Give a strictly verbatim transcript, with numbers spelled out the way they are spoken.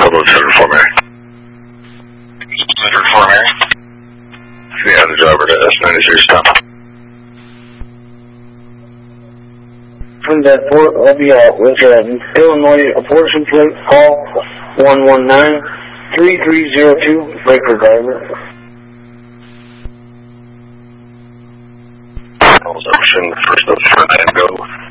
Hello, Center for Mary. Center for Mary? Yeah, the driver to S ninety-three stop. From that port, I'll be out with an Illinois abortion plate, call one one nine, three three zero two, breaker driver. Ocean, first up, Fernando.